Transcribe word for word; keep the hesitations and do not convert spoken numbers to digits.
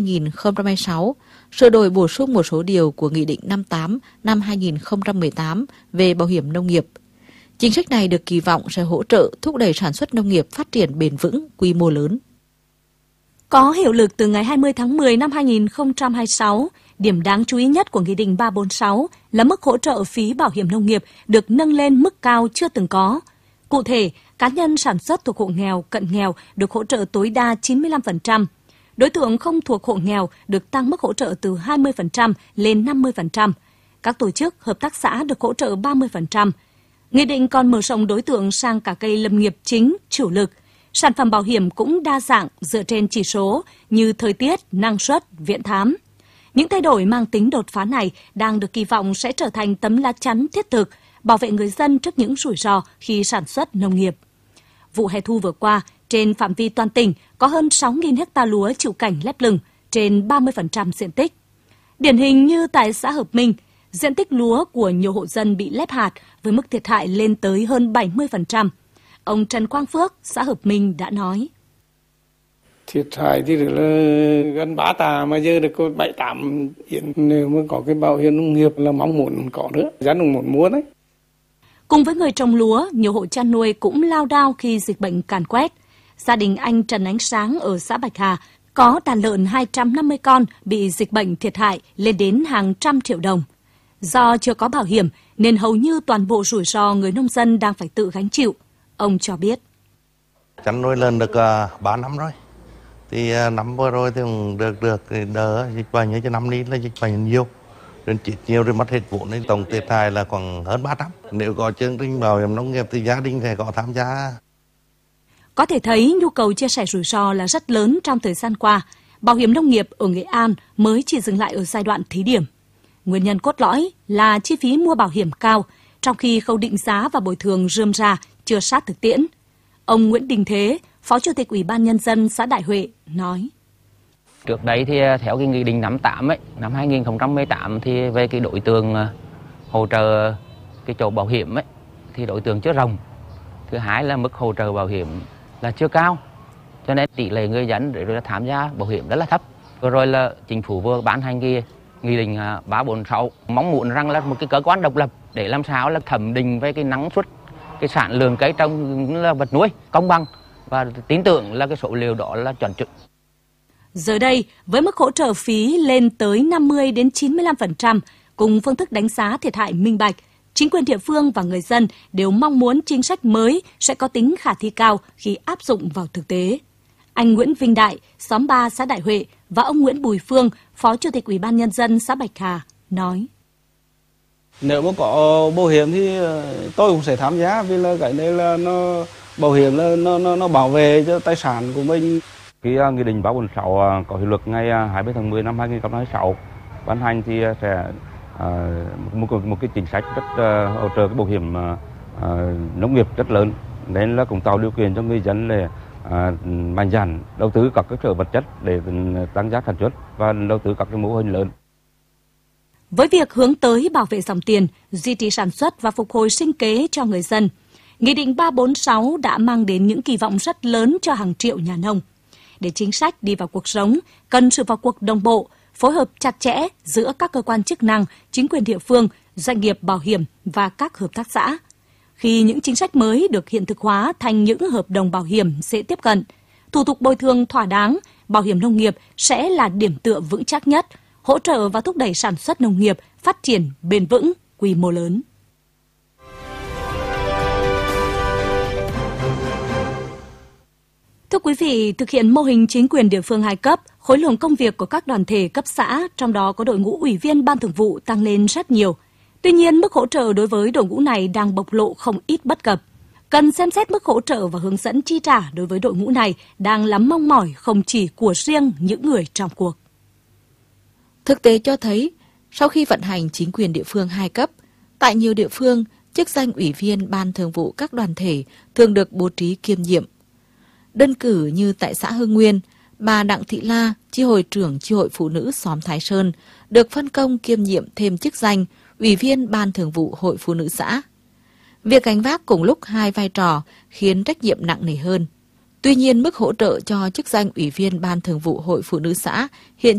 nghìn không trăm hai mươi sáu, sửa đổi bổ sung một số điều của Nghị định năm mươi tám năm hai nghìn không trăm mười tám về bảo hiểm nông nghiệp. Chính sách này được kỳ vọng sẽ hỗ trợ thúc đẩy sản xuất nông nghiệp phát triển bền vững, quy mô lớn. Có hiệu lực từ ngày hai mươi tháng mười năm hai nghìn không trăm hai mươi sáu, điểm đáng chú ý nhất của Nghị định ba trăm bốn mươi sáu là mức hỗ trợ phí bảo hiểm nông nghiệp được nâng lên mức cao chưa từng có. Cụ thể, cá nhân sản xuất thuộc hộ nghèo, cận nghèo được hỗ trợ tối đa chín mươi lăm phần trăm. Đối tượng không thuộc hộ nghèo được tăng mức hỗ trợ từ hai mươi phần trăm lên năm mươi phần trăm. Các tổ chức, hợp tác xã được hỗ trợ ba mươi phần trăm. Nghị định còn mở rộng đối tượng sang cả cây lâm nghiệp chính, chủ lực. Sản phẩm bảo hiểm cũng đa dạng dựa trên chỉ số như thời tiết, năng suất, viện thám. Những thay đổi mang tính đột phá này đang được kỳ vọng sẽ trở thành tấm lá chắn thiết thực, bảo vệ người dân trước những rủi ro khi sản xuất nông nghiệp. Vụ hè thu vừa qua, trên phạm vi toàn tỉnh có hơn sáu nghìn ha lúa chịu cảnh lép lửng, trên ba mươi phần trăm diện tích. Điển hình như tại xã Hợp Minh, diện tích lúa của nhiều hộ dân bị lép hạt với mức thiệt hại lên tới hơn bảy mươi phần trăm. Ông Trần Quang Phước, xã Hợp Minh đã nói. Thiệt hại thì được là gần ba tà mà giờ được có bảy tám hiện, nếu mà có cái bảo hiểm nông nghiệp là mong muốn có nữa, dân cũng muốn mua đấy. Cùng với người trồng lúa, nhiều hộ chăn nuôi cũng lao đao khi dịch bệnh càn quét. Gia đình anh Trần Ánh Sáng ở xã Bạch Hà có đàn lợn hai trăm năm mươi con bị dịch bệnh thiệt hại lên đến hàng trăm triệu đồng. Do chưa có bảo hiểm nên hầu như toàn bộ rủi ro người nông dân đang phải tự gánh chịu. Ông cho biết. Chăn nuôi lợn được uh, ba năm rồi. Thì uh, năm vừa rồi thì cũng được được đỡ dịch bệnh, như cho năm nay là dịch bệnh nhiều. Nên chết nhiều rồi mất hết vốn nên tổng thiệt hại là khoảng hơn ba trăm. Nếu có chương trình bảo hiểm nông nghiệp thì gia đình sẽ có tham gia. Có thể thấy nhu cầu chia sẻ rủi ro là rất lớn trong thời gian qua. Bảo hiểm nông nghiệp ở Nghệ An mới chỉ dừng lại ở giai đoạn thí điểm. Nguyên nhân cốt lõi là chi phí mua bảo hiểm cao, trong khi khâu định giá và bồi thường rườm rà chưa sát thực tiễn. Ông Nguyễn Đình Thế, Phó Chủ tịch Ủy ban Nhân dân xã Đại Huệ nói. Trước đây thì theo cái Nghị định năm mươi tám ấy, năm hai nghìn không trăm mười tám thì về cái đối tượng hỗ trợ cái chỗ bảo hiểm ấy, thì đối tượng chưa rộng. Thứ hai là mức hỗ trợ bảo hiểm là chưa cao, cho nên tỷ lệ người dân để rồi tham gia bảo hiểm rất là thấp. Vừa rồi là chính phủ vừa ban hành cái Nghị định ba trăm bốn mươi sáu, mong muốn rằng là một cái cơ quan độc lập để làm sao là thẩm định về cái năng suất, cái sản lượng cây trồng là vật nuôi công bằng và tin tưởng là cái số liệu đó là chuẩn chuẩn. Giờ đây, với mức hỗ trợ phí lên tới năm mươi đến chín mươi lăm phần trăm cùng phương thức đánh giá thiệt hại minh bạch, chính quyền địa phương và người dân đều mong muốn chính sách mới sẽ có tính khả thi cao khi áp dụng vào thực tế. Anh Nguyễn Vinh Đại, xóm ba xã Đại Huệ và ông Nguyễn Bùi Phương, Phó Chủ tịch Ủy ban Nhân dân xã Bạch Hà nói. Nếu mà có bảo hiểm thì tôi cũng sẽ tham gia, vì là cái này là nó bảo hiểm là nó nó nó bảo vệ cho tài sản của mình. Cái Nghị định ba trăm bốn mươi sáu có hiệu lực ngày hai mươi tháng mười năm hai nghìn không trăm hai mươi sáu ban hành thì sẽ uh, một, một cái chính sách rất uh, hỗ trợ cái bảo hiểm uh, nông nghiệp rất lớn, nên là cũng tạo điều kiện cho người dân để uh, mạnh dạn đầu tư các cơ sở vật chất để tăng giá sản xuất và đầu tư các cái mô hình lớn. Với việc hướng tới bảo vệ dòng tiền, duy trì sản xuất và phục hồi sinh kế cho người dân, Nghị định ba trăm bốn mươi sáu đã mang đến những kỳ vọng rất lớn cho hàng triệu nhà nông. Để chính sách đi vào cuộc sống, cần sự vào cuộc đồng bộ, phối hợp chặt chẽ giữa các cơ quan chức năng, chính quyền địa phương, doanh nghiệp bảo hiểm và các hợp tác xã. Khi những chính sách mới được hiện thực hóa thành những hợp đồng bảo hiểm dễ tiếp cận, thủ tục bồi thường thỏa đáng, bảo hiểm nông nghiệp sẽ là điểm tựa vững chắc nhất, hỗ trợ và thúc đẩy sản xuất nông nghiệp phát triển bền vững, quy mô lớn. Thưa quý vị, thực hiện mô hình chính quyền địa phương hai cấp, khối lượng công việc của các đoàn thể cấp xã, trong đó có đội ngũ ủy viên ban thường vụ tăng lên rất nhiều. Tuy nhiên, mức hỗ trợ đối với đội ngũ này đang bộc lộ không ít bất cập. Cần xem xét mức hỗ trợ và hướng dẫn chi trả đối với đội ngũ này đang là mong mỏi không chỉ của riêng những người trong cuộc. Thực tế cho thấy, sau khi vận hành chính quyền địa phương hai cấp, tại nhiều địa phương, chức danh ủy viên ban thường vụ các đoàn thể thường được bố trí kiêm nhiệm. Đơn cử như tại xã Hưng Nguyên, bà Đặng Thị La, chi hội trưởng chi hội phụ nữ xóm Thái Sơn, được phân công kiêm nhiệm thêm chức danh ủy viên ban thường vụ hội phụ nữ xã. Việc gánh vác cùng lúc hai vai trò khiến trách nhiệm nặng nề hơn. Tuy nhiên, mức hỗ trợ cho chức danh ủy viên ban thường vụ hội phụ nữ xã hiện